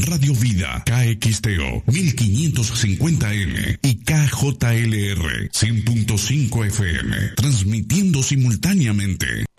Radio Vida, KXTO 1550M y KJLR 100.5 FM, transmitiendo simultáneamente